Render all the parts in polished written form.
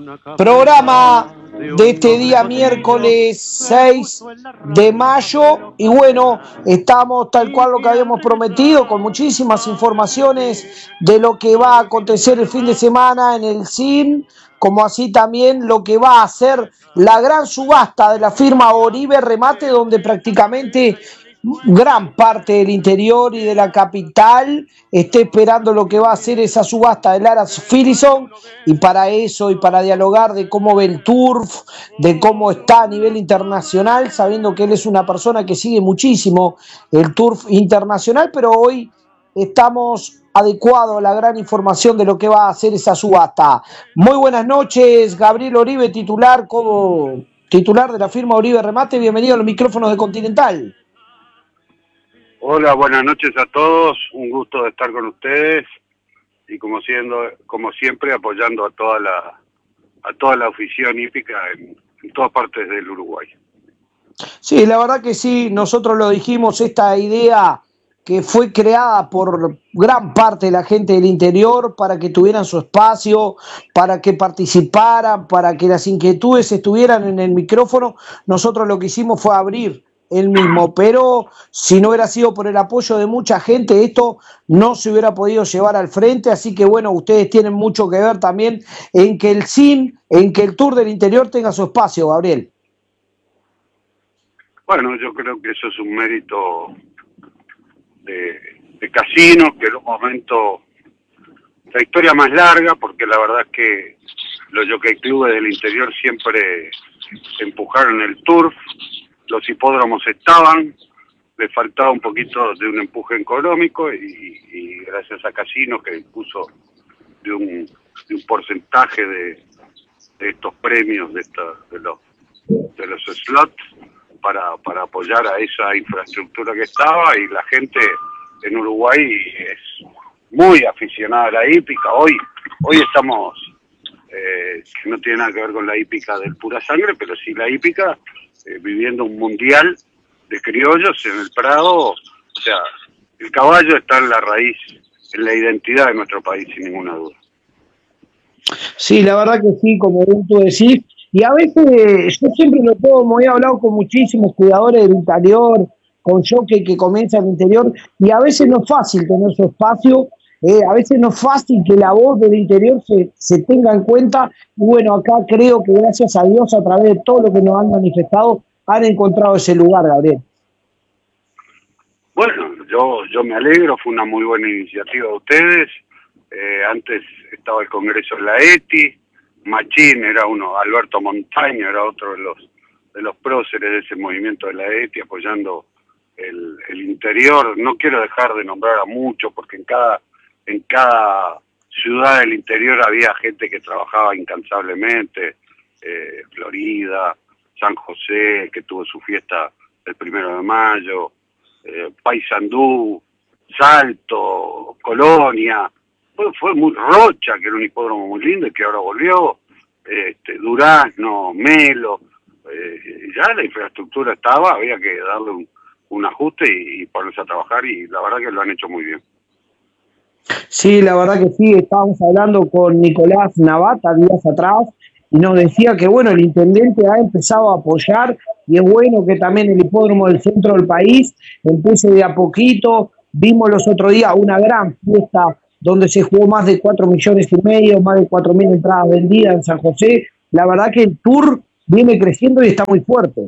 Programa de este día miércoles 6 de mayo y bueno, estamos tal cual lo que habíamos prometido, con muchísimas informaciones de lo que va a acontecer el fin de semana en el CIN, como así también lo que va a ser la gran subasta de la firma Oribe Remate, donde prácticamente gran parte del interior y de la capital está esperando lo que va a ser esa subasta del Aras Philison, y para eso y para dialogar de cómo ve el turf, de cómo está a nivel internacional, sabiendo que él es una persona que sigue muchísimo el turf internacional, pero hoy estamos adecuados a la gran información de lo que va a hacer esa subasta. Muy buenas noches, Gabriel Oribe, titular de la firma Oribe Remate, bienvenido a los micrófonos de Continental. Hola, buenas noches a todos, un gusto de estar con ustedes y como siempre apoyando a toda la afición hípica en todas partes del Uruguay. Sí, la verdad que sí, nosotros lo dijimos, esta idea que fue creada por gran parte de la gente del interior para que tuvieran su espacio, para que participaran, para que las inquietudes estuvieran en el micrófono, nosotros lo que hicimos fue abrir el mismo, pero si no hubiera sido por el apoyo de mucha gente, esto no se hubiera podido llevar al frente, así que bueno, ustedes tienen mucho que ver también en que el CIN, en que el Tour del Interior tenga su espacio, Gabriel. Bueno, yo creo que eso es un mérito de Casino, que en un momento, la historia más larga, porque la verdad es que los jockey clubes del interior siempre empujaron el turf, los hipódromos estaban, le faltaba un poquito de un empuje económico y gracias a Casino, que dispuso de un porcentaje de estos premios, de los slots, para apoyar a esa infraestructura que estaba, y la gente en Uruguay es muy aficionada a la hípica. Hoy estamos, que no tiene nada que ver con la hípica del pura sangre, pero sí la hípica, viviendo un mundial de criollos en el Prado. O sea, el caballo está en la raíz, en la identidad de nuestro país, sin ninguna duda. Sí, la verdad que sí, como tú decís, y a veces yo siempre lo tomo, he hablado con muchísimos cuidadores del interior, con jockey que comienzan en el interior, y a veces no es fácil tener su espacio, a veces no es fácil que la voz del interior se tenga en cuenta, y bueno, acá creo que gracias a Dios, a través de todo lo que nos han manifestado, han encontrado ese lugar, Gabriel. Bueno, yo me alegro, fue una muy buena iniciativa de ustedes. Antes estaba el Congreso de la ETI, Machín era uno, Alberto Montaño era otro de los próceres de ese movimiento de la ETI, apoyando el interior. No quiero dejar de nombrar a muchos, porque en cada ciudad del interior había gente que trabajaba incansablemente, Florida, San José, que tuvo su fiesta el 1 de mayo, Paysandú, Salto, Colonia. Fue muy Rocha, que era un hipódromo muy lindo y que ahora volvió, Durazno, Melo, ya la infraestructura estaba, había que darle un ajuste y ponerse a trabajar, y la verdad que lo han hecho muy bien. Sí, la verdad que sí, estábamos hablando con Nicolás Navata días atrás y nos decía que bueno, el intendente ha empezado a apoyar, y es bueno que también el hipódromo del centro del país empiece de a poquito. Vimos los otros días una gran fiesta donde se jugó más de 4,5 millones, más de 4.000 entradas vendidas en San José. La verdad que el Tour viene creciendo y está muy fuerte.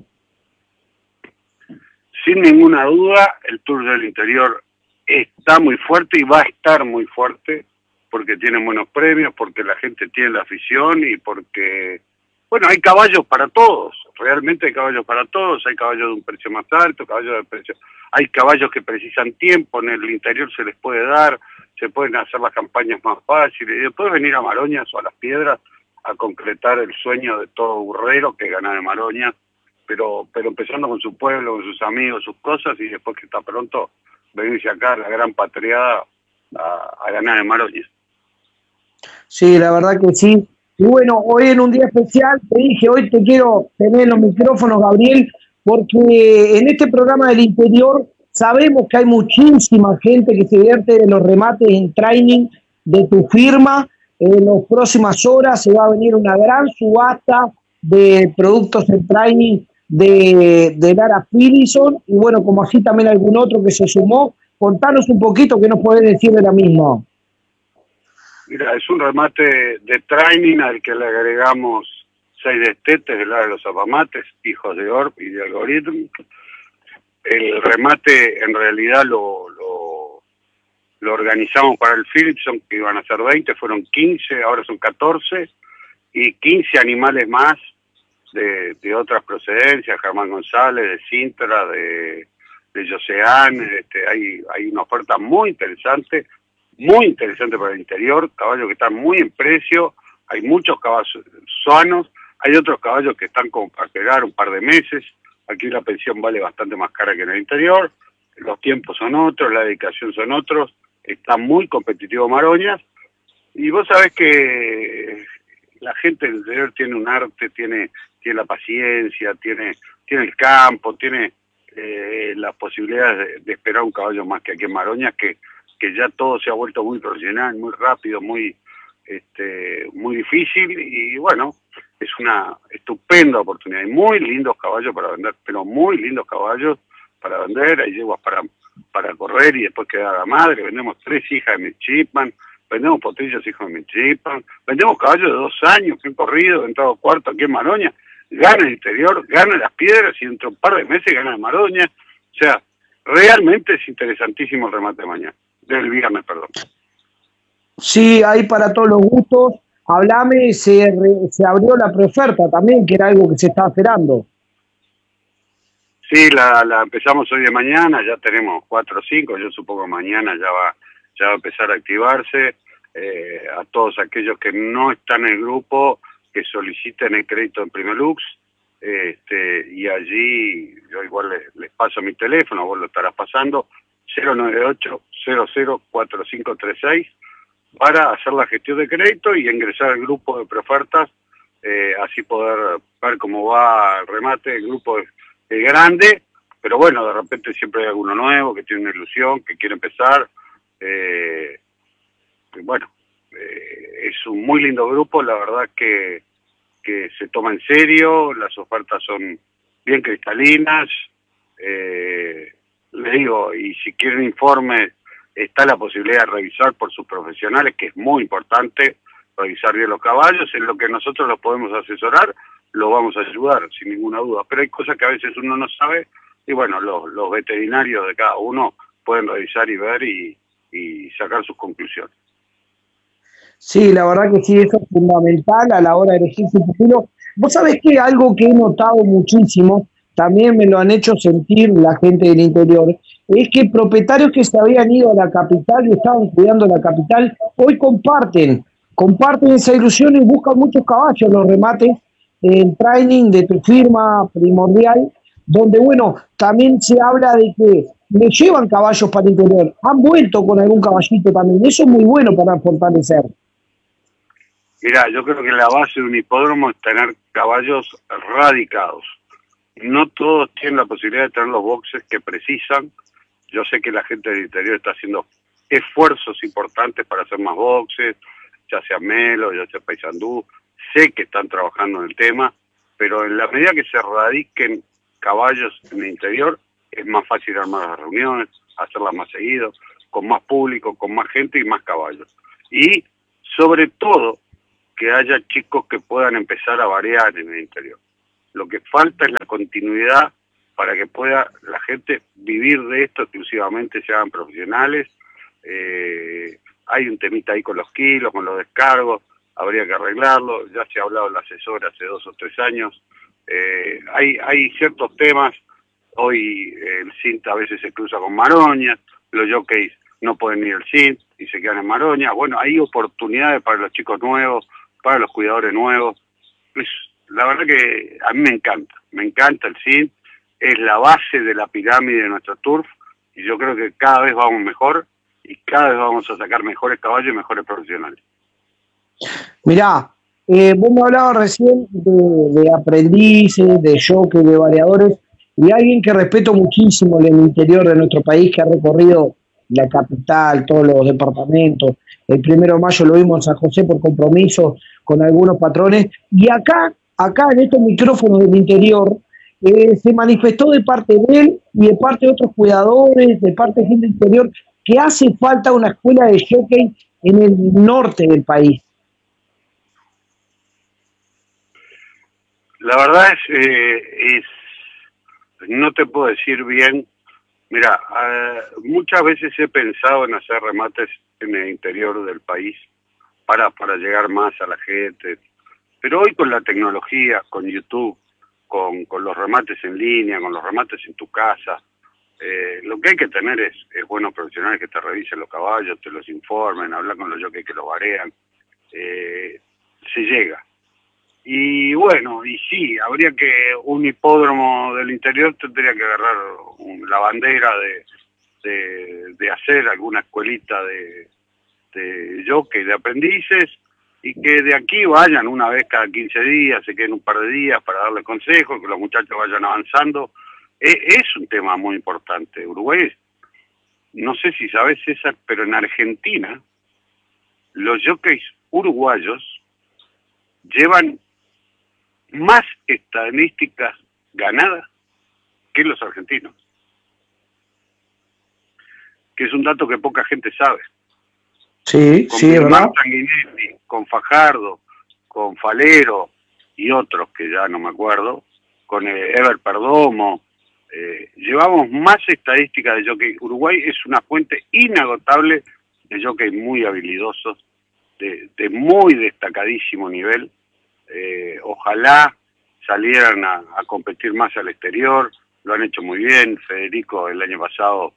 Sin ninguna duda, el Tour del Interior está muy fuerte y va a estar muy fuerte, porque tiene buenos premios, porque la gente tiene la afición y porque, bueno, hay caballos para todos, realmente hay caballos para todos, hay caballos de un precio más alto, hay caballos que precisan tiempo, en el interior se les puede dar, se pueden hacer las campañas más fáciles, y después venir a Maroñas o a Las Piedras a concretar el sueño de todo burrero, que gana de Maroñas, pero empezando con su pueblo, con sus amigos, sus cosas, y después, que está pronto, venirse acá a la gran patriada a ganar de Maroñas. Sí, la verdad que sí. Y bueno, hoy en un día especial te dije, hoy te quiero tener en los micrófonos, Gabriel, porque en este programa del interior sabemos que hay muchísima gente que se vierte de los remates en training de tu firma. en las próximas horas se va a venir una gran subasta de productos en training de Lara Finison, y bueno, como así también algún otro que se sumó. Contanos un poquito, ¿qué nos podés decir de la misma? Mira, es un remate de training al que le agregamos 6 destetes de Lara de los Zapamates, hijos de Orb y de Algorithm. El remate en realidad lo organizamos para el Philipson, que iban a ser 20, fueron 15, ahora son 14, y 15 animales más de otras procedencias, Germán González, de Sintra, de Josean. Hay una oferta muy interesante para el interior, caballos que están muy en precio, hay muchos caballos sanos, hay otros caballos que están como para pegar un par de meses. Aquí la pensión vale bastante más cara que en el interior, los tiempos son otros, la dedicación son otros, está muy competitivo Maroñas, y vos sabés que la gente del interior tiene un arte, tiene la paciencia, tiene el campo, tiene las posibilidades de esperar un caballo más que aquí en Maroñas, que ya todo se ha vuelto muy profesional, muy rápido, muy difícil, y bueno, es una estupenda oportunidad. Hay muy lindos caballos para vender, pero muy lindos caballos para vender. Hay yeguas para correr y después quedar a la madre. Vendemos 3 hijas de Midshipman, vendemos potrillos hijos de Midshipman, vendemos caballos de 2 años que han corrido, entrado cuarto aquí en Maroña, gana el interior, gana las piedras y dentro de un par de meses gana el Maroña. O sea, realmente es interesantísimo el remate de mañana, del viernes, perdón. Sí, hay para todos los gustos. Hablame, se abrió la preoferta también, que era algo que se estaba esperando. Sí, la empezamos hoy de mañana, ya tenemos 4 o 5, yo supongo que mañana ya va a empezar a activarse. A todos aquellos que no están en el grupo, que soliciten el crédito en Primelux, y allí yo igual les paso mi teléfono, vos lo estarás pasando, 098-004536, para hacer la gestión de crédito y ingresar al grupo de preofertas, así poder ver cómo va el remate. El grupo es grande, pero bueno, de repente siempre hay alguno nuevo que tiene una ilusión, que quiere empezar. Bueno, es un muy lindo grupo, la verdad que se toma en serio, las ofertas son bien cristalinas. Les digo, y si quieren informes, está la posibilidad de revisar por sus profesionales, que es muy importante, revisar bien los caballos. En lo que nosotros los podemos asesorar, los vamos a ayudar, sin ninguna duda. Pero hay cosas que a veces uno no sabe, y bueno, los veterinarios de cada uno pueden revisar y ver y sacar sus conclusiones. Sí, la verdad que sí, eso es fundamental a la hora de elegir su futuro. Vos sabés que algo que he notado muchísimo, también me lo han hecho sentir la gente del interior, es que propietarios que se habían ido a la capital y estaban cuidando la capital, hoy comparten esa ilusión y buscan muchos caballos en los remates, en training de tu firma Primordial, donde bueno, también se habla de que le llevan caballos para el interior, han vuelto con algún caballito también, eso es muy bueno para fortalecer. Mirá, yo creo que la base de un hipódromo es tener caballos radicados. No todos tienen la posibilidad de tener los boxes que precisan. Yo sé que la gente del interior está haciendo esfuerzos importantes para hacer más boxes, ya sea Melo, ya sea Paysandú. Sé que están trabajando en el tema, pero en la medida que se radiquen caballos en el interior, es más fácil armar las reuniones, hacerlas más seguido, con más público, con más gente y más caballos. Y sobre todo, que haya chicos que puedan empezar a variar en el interior. Lo que falta es la continuidad para que pueda la gente vivir de esto exclusivamente, se hagan profesionales. Hay un temita ahí con los kilos, con los descargos, habría que arreglarlo. Ya se ha hablado del asesor hace 2 o 3 años. Hay ciertos temas. Hoy el CINT a veces se cruza con Maroña, los jockeys no pueden ir al CINT y se quedan en Maroña. Bueno, hay oportunidades para los chicos nuevos, para los cuidadores nuevos. Pues, la verdad que a mí me encanta el CINT, es la base de la pirámide de nuestro turf, y yo creo que cada vez vamos mejor y cada vez vamos a sacar mejores caballos y mejores profesionales. Mirá, vos me hablabas recién de aprendices, de jockey, de variadores, y alguien que respeto muchísimo en el interior de nuestro país, que ha recorrido la capital, todos los departamentos, el 1 de mayo lo vimos en San José por compromiso con algunos patrones, y acá en estos micrófonos del interior, se manifestó de parte de él y de parte de otros cuidadores, de parte de gente del interior, que hace falta una escuela de jockey en el norte del país. La verdad no te puedo decir bien. Mira, muchas veces he pensado en hacer remates en el interior del país para llegar más a la gente, pero hoy con la tecnología, con YouTube, con los remates en línea, con los remates en tu casa, lo que hay que tener es buenos profesionales que te revisen los caballos, te los informen, hablar con los jockeys que los varean, se llega. Y bueno, y sí, habría que un hipódromo del interior tendría que agarrar la bandera de hacer alguna escuelita de jockey, de aprendices, y que de aquí vayan una vez cada 15 días, se queden un par de días para darle consejos, que los muchachos vayan avanzando. Es un tema muy importante. Uruguay, no sé si sabes, César, pero en Argentina los jockeys uruguayos llevan más estadísticas ganadas que los argentinos, que es un dato que poca gente sabe. Sí, Con sí, es verdad. Sanguinetti, con Fajardo, con Falero y otros que ya no me acuerdo, con Ever Perdomo, llevamos más estadísticas de jockey. Uruguay es una fuente inagotable de jockey muy habilidosos, de muy destacadísimo nivel. Ojalá salieran a competir más al exterior, lo han hecho muy bien. Federico el año pasado,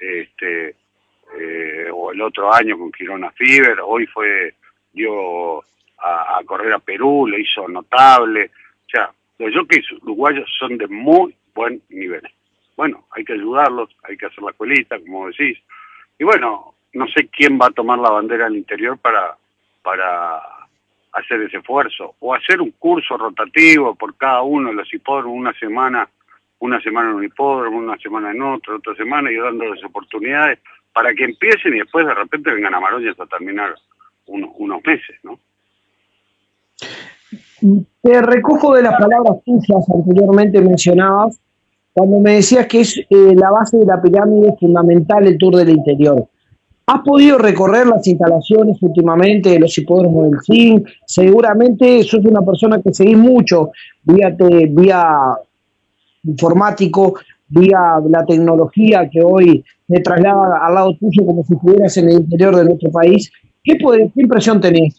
o el otro año con Girona Fever, hoy dio a correr a Perú, lo hizo notable. O sea, los jockeys uruguayos son de muy buen nivel. Bueno, hay que ayudarlos, hay que hacer la escuelita, como decís. Y bueno, no sé quién va a tomar la bandera al interior para hacer ese esfuerzo, o hacer un curso rotativo por cada uno de los hipódromos, una semana en un hipódromo, una semana en otro, otra semana, y dándoles oportunidades para que empiecen y después de repente vengan a Maroñas a terminar unos meses, ¿no? Te recojo de las palabras tuyas anteriormente mencionadas, cuando me decías que es la base de la pirámide fundamental el Tour del Interior. ¿Has podido recorrer las instalaciones últimamente de los hipódromos del CIN? Seguramente sos una persona que seguís mucho vía informático, vía la tecnología que hoy te traslada al lado tuyo como si estuvieras en el interior de nuestro país. ¿Qué impresión tenés?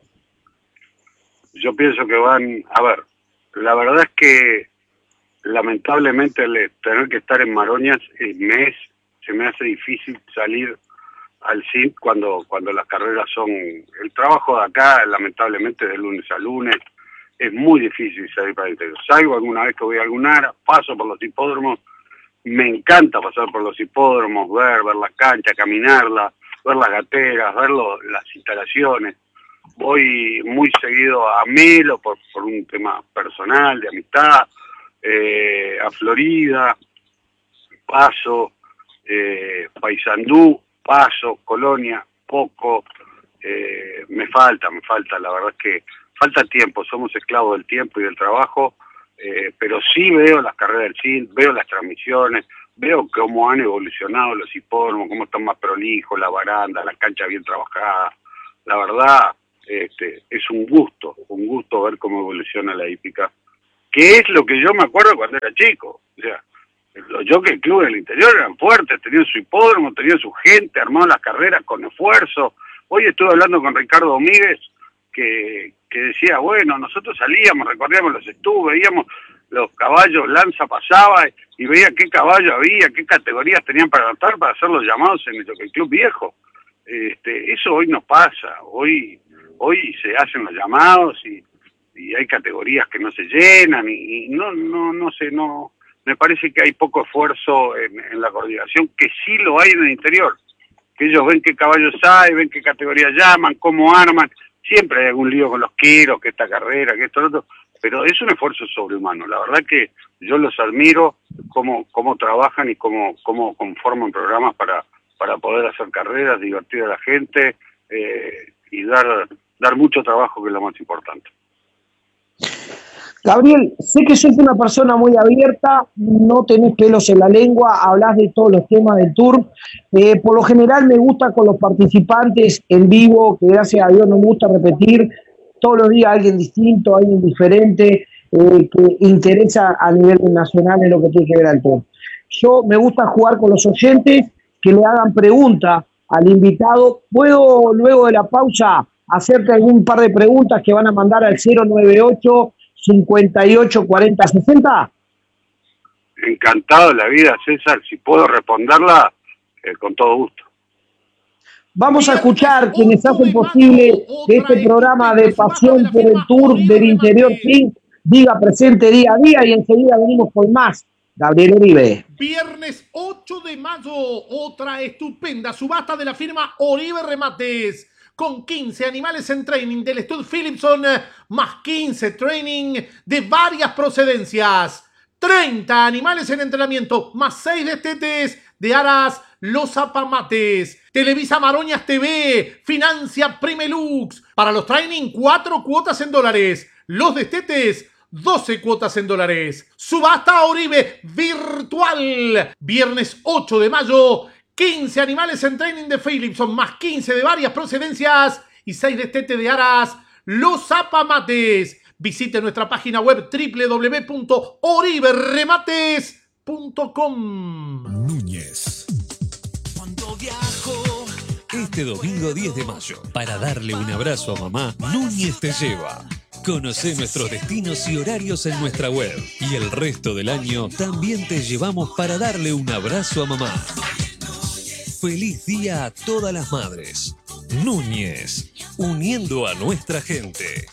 Yo pienso que a ver, la verdad es que lamentablemente tener que estar en Maroñas se me hace difícil salir al CIN cuando las carreras son... El trabajo de acá, lamentablemente, de lunes a lunes, es muy difícil salir para el interior. Salgo alguna vez que voy a alguna, paso por los hipódromos, me encanta pasar por los hipódromos, ver la cancha, caminarla, ver las gateras, ver las instalaciones. Voy muy seguido a Melo por un tema personal, de amistad, a Florida, paso, Paysandú, paso, Colonia, poco. Me falta, la verdad es que falta tiempo, somos esclavos del tiempo y del trabajo, pero sí veo las carreras del CIN, veo las transmisiones, veo cómo han evolucionado los hipódromos, cómo están más prolijos, la baranda, la cancha bien trabajada. La verdad, es un gusto ver cómo evoluciona la hípica, que es lo que yo me acuerdo cuando era chico. O sea, los jockey club del interior eran fuertes, tenían su hipódromo, tenían su gente, armaban las carreras con esfuerzo. Hoy estuve hablando con Ricardo Domínguez, que decía, bueno, nosotros salíamos, recorríamos los estubos, veíamos los caballos, Lanza pasaba y veía qué caballo había, qué categorías tenían para adaptar para hacer los llamados en el jockey club viejo. Eso hoy no pasa, hoy se hacen los llamados y hay categorías que no se llenan y no sé, me parece que hay poco esfuerzo en la coordinación, que sí lo hay en el interior, que ellos ven qué caballos hay, ven qué categorías llaman, cómo arman, siempre hay algún lío con los kilos, que esta carrera, que esto, lo otro, pero es un esfuerzo sobrehumano. La verdad que yo los admiro, cómo trabajan y cómo conforman programas para poder hacer carreras, divertir a la gente y dar mucho trabajo, que es lo más importante. Gabriel, sé que sos una persona muy abierta, no tenés pelos en la lengua, hablás de todos los temas del tour. Por lo general me gusta con los participantes en vivo, que gracias a Dios no me gusta repetir, todos los días alguien distinto, alguien diferente, que interesa a nivel nacional en lo que tiene que ver al tour. Yo me gusta jugar con los oyentes, que le hagan preguntas al invitado. ¿Puedo luego de la pausa hacerte algún par de preguntas que van a mandar al 098 58 40 60? Encantado de la vida, César. Si puedo responderla, con todo gusto. Vamos a escuchar quienes hacen posible que este programa de Pasión por el Tour del Interior King diga presente día a día, y enseguida venimos con más. Gabriel Uribe. Viernes 8 de mayo, otra estupenda subasta de la firma Oribe Remates, con 15 animales en training del Stud Philipson, más 15 training de varias procedencias. 30 animales en entrenamiento, más 6 destetes de Aras Los Apamates. Televisa Maroñas TV, financia Primelux. Para los training, 4 cuotas en dólares. Los destetes, 12 cuotas en dólares. Subasta Oribe virtual. Viernes 8 de mayo, 15 animales en training de Philipson, más 15 de varias procedencias y 6 destetes de Aras Los Apamates. Visite nuestra página web www.oriberremates.com. Núñez. Cuando viajo este domingo 10 de mayo, para darle un abrazo a mamá, Núñez te lleva. Conoce nuestros destinos y horarios en nuestra web. Y el resto del año también te llevamos para darle un abrazo a mamá. Feliz día a todas las madres. Núñez, uniendo a nuestra gente.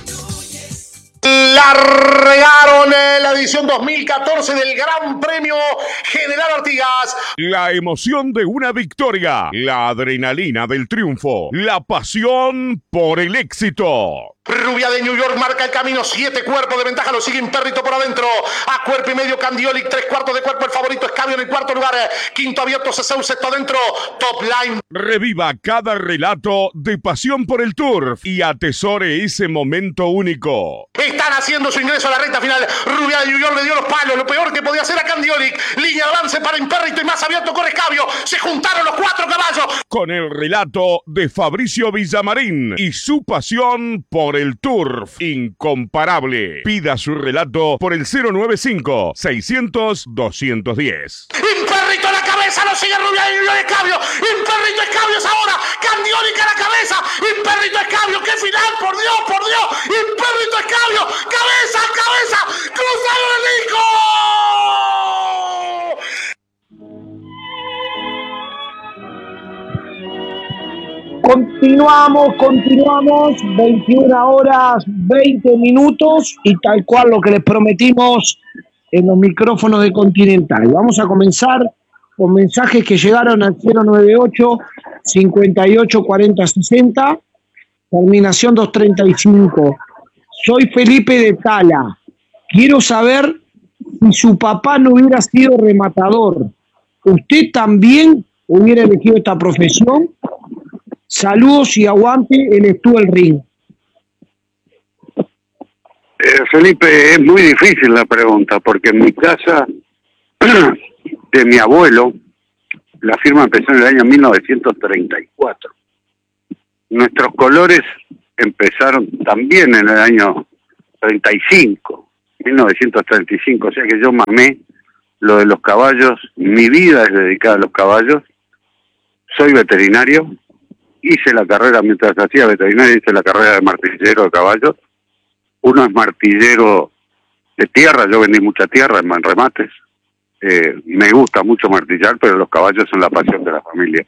Largaron la edición 2014 del Gran Premio General Artigas. La emoción de una victoria, la adrenalina del triunfo, la pasión por el éxito. Rubia de New York marca el camino, 7 cuerpos de ventaja, lo sigue Imperrito por adentro, a cuerpo y medio Candiolic, 3/4 de cuerpo, el favorito Escabio en el cuarto lugar, quinto abierto Cesau, sexto adentro, Top Line. Reviva cada relato de pasión por el turf y atesore ese momento único. Están haciendo su ingreso a la recta final. Rubia de New York le dio los palos, lo peor que podía hacer a Candiolic, línea de avance para Imperrito y más abierto con Escabio, se juntaron los 4 caballos. Con el relato de Fabricio Villamarín y su pasión por el turf incomparable. Pida su relato por el 095 600 210. Imperrito a la cabeza, lo sigue Rubia de New York, Escabio. Imperrito Escabio es ahora. Candiolic a la cabeza. Imperrito Escabio, qué final, por Dios, por Dios. Imperrito Escabio, cabeza, cabeza. Cruzaron el disco. Continuamos, 21 horas 20 minutos y tal cual lo que les prometimos en los micrófonos de Continental. Vamos a comenzar con mensajes que llegaron al 098 58 40 60, terminación 235. Soy Felipe de Tala. Quiero saber si su papá no hubiera sido rematador, ¿usted también hubiera elegido esta profesión? Saludos y aguante el Stud del Ring. Felipe, es muy difícil la pregunta, porque en mi casa de mi abuelo, la firma empezó en el año 1934. Nuestros colores empezaron también en el año 1935, o sea que yo mamé lo de los caballos, mi vida es dedicada a los caballos, soy veterinario, hice la carrera, mientras hacía veterinario, hice la carrera de martillero de caballos. Uno es martillero de tierra, yo vendí mucha tierra en remates. Me gusta mucho martillar, pero los caballos son la pasión de la familia.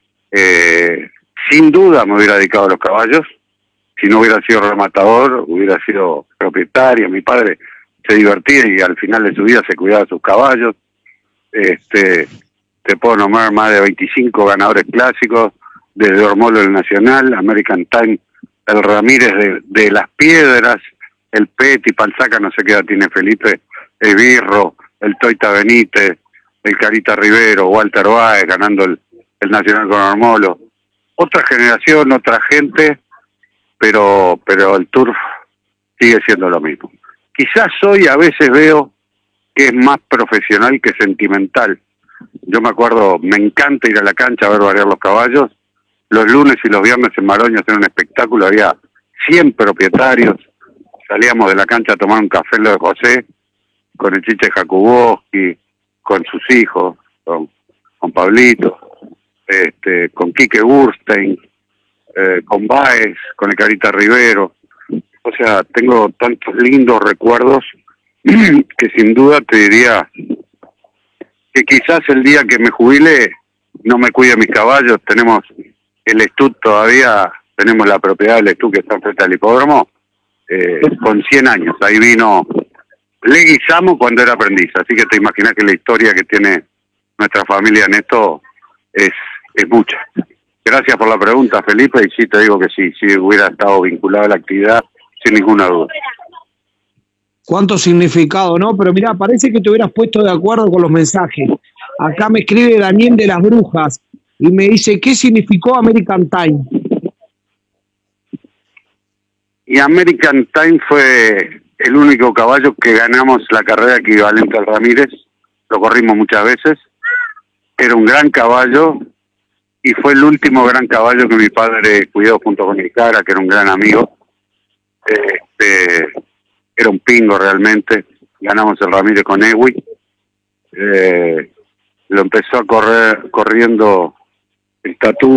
Sin duda me hubiera dedicado a los caballos. Si no hubiera sido rematador, hubiera sido propietario. Mi padre se divertía y al final de su vida se cuidaba de sus caballos. Te puedo nombrar más de 25 ganadores clásicos, desde Ormolo el Nacional, American Time, el Ramírez de Las Piedras, el Peti, Palzaca, no sé qué edad tiene Felipe, el Birro, el Toita Benítez, el Carita Rivero, Walter Báez ganando el Nacional con Ormolo. otra generación, otra gente, pero el turf sigue siendo lo mismo. Quizás hoy a veces veo que es más profesional que sentimental. Yo me acuerdo, me encanta ir a la cancha a ver variar los caballos. Los lunes y los viernes en Maroñas era un espectáculo, había 100 propietarios. Salíamos de la cancha a tomar un café en lo de José, con el Chiche Jakubowski, con sus hijos, con Pablito, con Quique Burstein, con Baez, con el Carita Rivero. O sea, tengo tantos lindos recuerdos que sin duda te diría que quizás el día que me jubile no me cuide mis caballos. Tenemos el estud todavía, tenemos la propiedad del estud que está frente al hipódromo, con 100 años. Ahí vino Leguizamo cuando era aprendiz, así que te imaginas que la historia que tiene nuestra familia en esto es mucha. Gracias por la pregunta, Felipe, y sí te digo que sí hubiera estado vinculado a la actividad, sin ninguna duda. Cuánto significado, ¿no? Pero mirá, parece que te hubieras puesto de acuerdo con los mensajes. Acá me escribe Daniel de las Brujas y me dice, ¿qué significó American Time? Y American Time fue el único caballo que ganamos la carrera equivalente al Ramírez. Lo corrimos muchas veces. Era un gran caballo y fue el último gran caballo que mi padre cuidó junto con Icara, que era un gran amigo. Era un pingo realmente. Ganamos el Ramírez con Ewi. Lo empezó a correr corriendo el Tatú,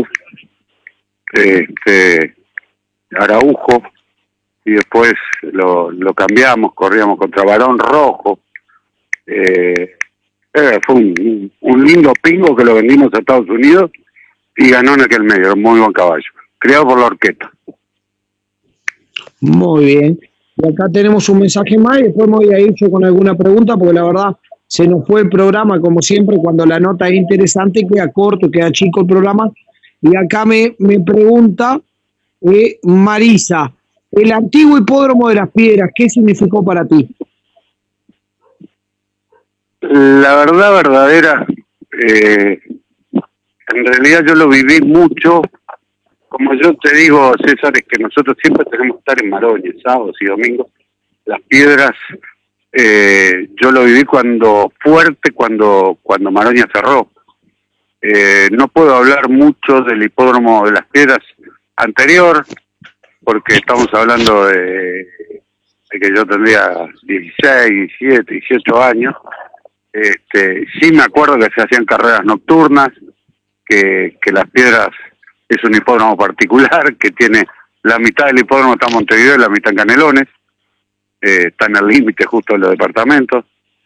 Araujo, y después lo cambiamos, corríamos contra Barón Rojo. Fue un lindo pingo que lo vendimos a Estados Unidos y ganó en aquel medio, un muy buen caballo, criado por la Orquesta. Muy bien. Y acá tenemos un mensaje más y después me voy a ir yo con alguna pregunta porque la verdad se nos fue el programa, como siempre, cuando la nota es interesante, queda corto, queda chico el programa. Y acá me pregunta Marisa, el antiguo hipódromo de las Piedras, ¿qué significó para ti? La verdad verdadera, en realidad yo lo viví mucho. Como yo te digo, César, es que nosotros siempre tenemos que estar en Maroña, sábados y domingos. Las Piedras, yo lo viví cuando Maroña cerró. No puedo hablar mucho del hipódromo de las Piedras anterior, porque estamos hablando de que yo tendría 16, 17, 18 años. Sí me acuerdo que se hacían carreras nocturnas, que las Piedras es un hipódromo particular, que tiene la mitad del hipódromo está en Montevideo y la mitad en Canelones, está en el límite justo de los departamentos.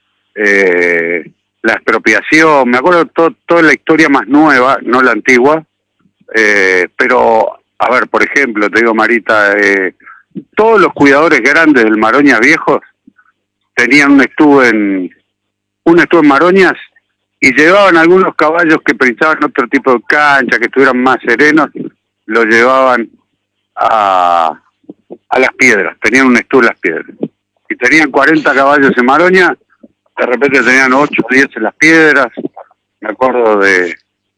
La expropiación, me acuerdo toda la historia más nueva, no la antigua, pero, a ver, por ejemplo, te digo, Marita, todos los cuidadores grandes del Maroñas viejos tenían un estuvo en Maroñas y llevaban algunos caballos que precisaban otro tipo de cancha, que estuvieran más serenos, los llevaban a las Piedras, tenían un estuvo en las Piedras. Y tenían 40 caballos en Maroña, de repente tenían 8 o 10 en las Piedras. Me acuerdo de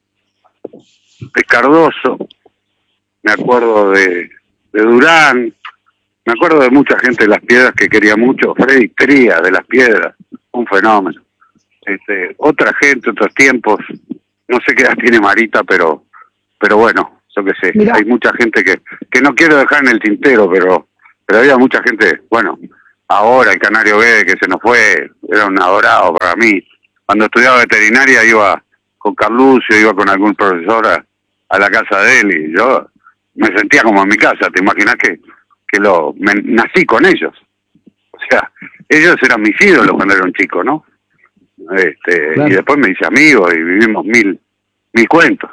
Cardoso, me acuerdo de Durán, me acuerdo de mucha gente de las Piedras que quería mucho. Freddy Tría de las Piedras, un fenómeno. Otra gente, otros tiempos, no sé qué edad tiene Marita, pero bueno, yo qué sé. Mirá. Hay mucha gente que no quiero dejar en el tintero, pero había mucha gente. Bueno, ahora el Canario B, que se nos fue, era un adorado para mí. Cuando estudiaba veterinaria iba con Carlucio, iba con algún profesor a la casa de él, y yo me sentía como en mi casa. Te imaginas que nací con ellos. O sea, ellos eran mis ídolos cuando era un chico, ¿no? Claro. Y después me hice amigo y vivimos mil cuentos.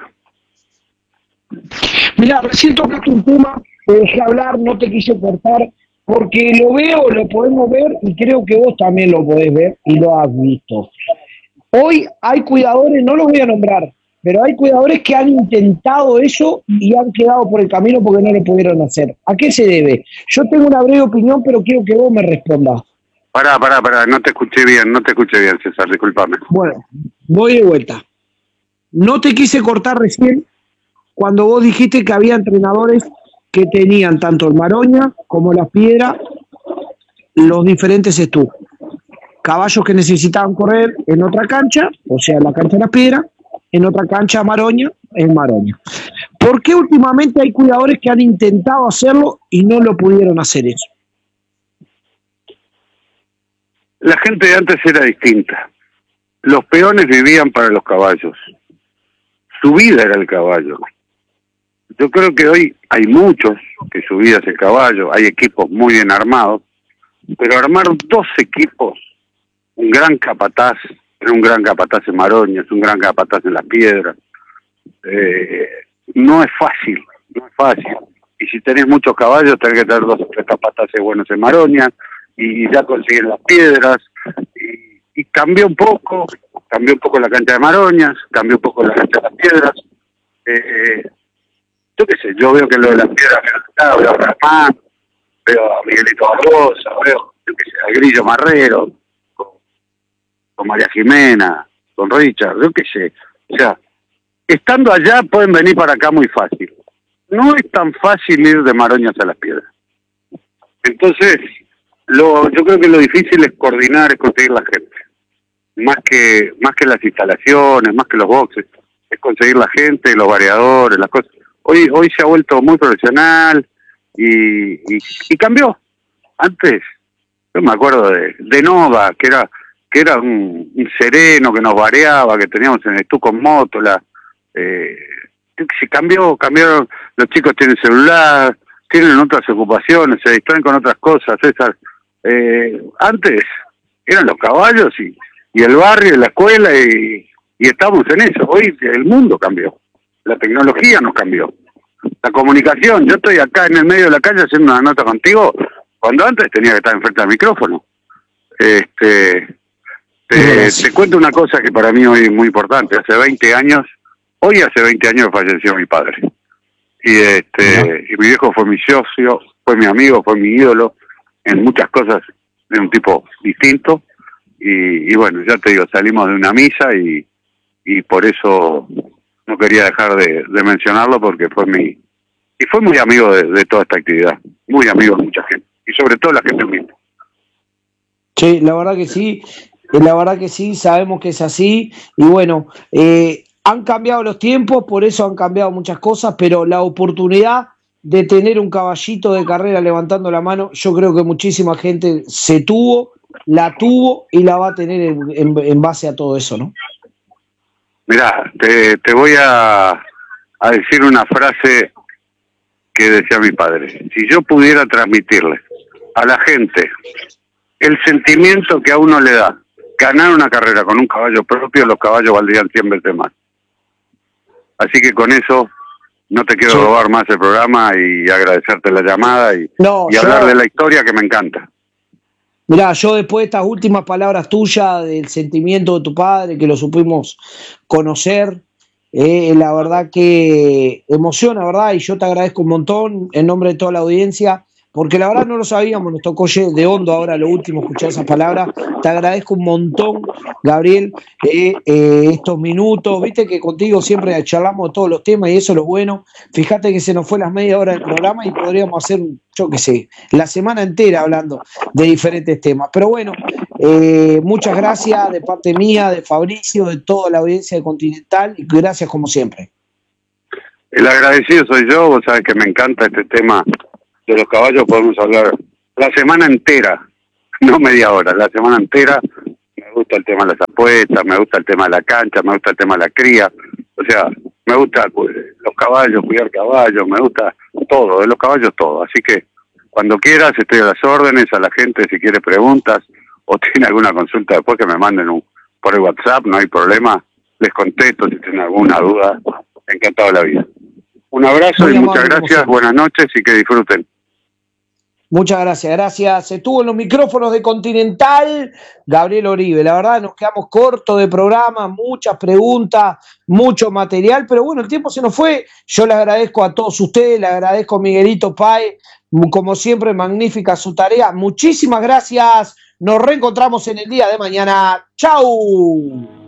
Mira, recién tocaste un tema, te dejé hablar, no te quise cortar, porque lo veo, lo podemos ver y creo que vos también lo podés ver y lo has visto. Hoy hay cuidadores, no los voy a nombrar, pero hay cuidadores que han intentado eso y han quedado por el camino porque no lo pudieron hacer. ¿A qué se debe? Yo tengo una breve opinión, pero quiero que vos me respondas. Pará, no te escuché bien, César, discúlpame. Bueno, voy de vuelta. No te quise cortar recién cuando vos dijiste que había entrenadores que tenían tanto el Maroña como las Piedras, los diferentes estufos. Caballos que necesitaban correr en otra cancha, o sea, la cancha de las Piedras, en otra cancha Maroña, en Maroña. ¿Por qué últimamente hay cuidadores que han intentado hacerlo y no lo pudieron hacer eso? La gente de antes era distinta. Los peones vivían para los caballos. Su vida era el caballo. Yo creo que hoy hay muchos que su vida es el caballo, hay equipos muy bien armados, pero armar 2 equipos, un gran capataz, era un gran capataz en Maroña, es un gran capataz en Las Piedras, no es fácil, no es fácil. Y si tenés muchos caballos, tenés que tener 2 o 3 capataces buenos en Maroña, y ya consiguen Las Piedras, y cambió un poco la cancha de Maroñas, cambió un poco la cancha de Las Piedras. Yo qué sé, yo veo que lo de Las Piedras, veo a Ramán, veo a Miguelito Barbosa, veo, yo qué sé, a Grillo Marrero, con María Jimena, con Richard, yo qué sé. O sea, estando allá pueden venir para acá muy fácil. No es tan fácil ir de Maroñas a Las Piedras. Entonces, yo creo que lo difícil es coordinar, es conseguir la gente. Más que las instalaciones, más que los boxes, es conseguir la gente, los variadores, las cosas. Hoy se ha vuelto muy profesional y cambió. Antes, yo me acuerdo de Nova, que era un sereno que nos variaba, que teníamos en el estuco con Mótola. Se cambiaron, los chicos tienen celular, tienen otras ocupaciones, se distraen con otras cosas, César. Antes eran los caballos y el barrio, la escuela, y estamos en eso. Hoy el mundo cambió, la tecnología nos cambió, la comunicación. Yo estoy acá en el medio de la calle haciendo una nota contigo, cuando antes tenía que estar enfrente del micrófono. Te cuento una cosa que para mí hoy es muy importante. Hace 20 años falleció mi padre. Y mi viejo fue mi socio, fue mi amigo, fue mi ídolo en muchas cosas, de un tipo distinto. Y bueno, ya te digo, salimos de una misa y por eso no quería dejar de mencionarlo, porque fue muy amigo de toda esta actividad, muy amigo de mucha gente, y sobre todo la gente misma. Sí, la verdad que sí, sabemos que es así, y bueno, han cambiado los tiempos, por eso han cambiado muchas cosas, pero la oportunidad de tener un caballito de carrera levantando la mano, yo creo que muchísima gente la tuvo y la va a tener en base a todo eso, ¿no? Mirá, te voy a decir una frase que decía mi padre. Si yo pudiera transmitirle a la gente el sentimiento que a uno le da ganar una carrera con un caballo propio, los caballos valdrían 100 veces más. Así que con eso no te quiero robar más el programa y agradecerte la llamada y hablar de la historia, que me encanta. Mirá, yo después de estas últimas palabras tuyas, del sentimiento de tu padre, que lo supimos conocer, la verdad que emociona, ¿verdad? Y yo te agradezco un montón en nombre de toda la audiencia, porque la verdad no lo sabíamos, nos tocó de hondo ahora lo último escuchar esas palabras. Te agradezco un montón, Gabriel, estos minutos. Viste que contigo siempre charlamos de todos los temas y eso es lo bueno. Fíjate que se nos fue las media hora del programa y podríamos hacer, yo qué sé, la semana entera hablando de diferentes temas. Pero bueno, muchas gracias de parte mía, de Fabricio, de toda la audiencia de Continental, y gracias como siempre. El agradecido soy yo, vos sabés que me encanta este tema de los caballos, podemos hablar la semana entera, no media hora, la semana entera. Me gusta el tema de las apuestas, me gusta el tema de la cancha, me gusta el tema de la cría, o sea, me gusta los caballos, cuidar caballos, me gusta todo, de los caballos todo. Así que cuando quieras estoy a las órdenes, a la gente si quiere preguntas o tiene alguna consulta después, que me manden por el WhatsApp, no hay problema, les contesto si tienen alguna duda, encantado de la vida. Un abrazo y muchas gracias, buenas noches y que disfruten. Muchas gracias. Estuvo en los micrófonos de Continental Gabriel Oribe. La verdad nos quedamos cortos de programa, muchas preguntas, mucho material, pero bueno, el tiempo se nos fue. Yo le agradezco a todos ustedes, le agradezco a Miguelito Páez, como siempre, magnífica su tarea. Muchísimas gracias. Nos reencontramos en el día de mañana. ¡Chau!